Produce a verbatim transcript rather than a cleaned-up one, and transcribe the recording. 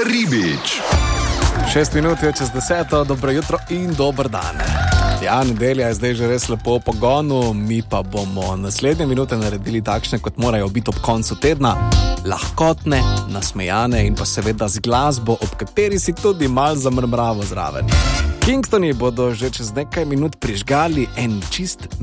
Ribič. Šest minut je čez deseto, dobro jutro in dober dan. Ja, nedelja je zdaj že res lepo v pogonu, mi pa bomo naslednje minute naredili takšne, kot morajo biti ob koncu tedna. Lahkotne, nasmejane in pa seveda z glasbo, ob kateri si tudi mal zamrmravo zraven. Kingstoni bodo že čez nekaj minut prižgali en čist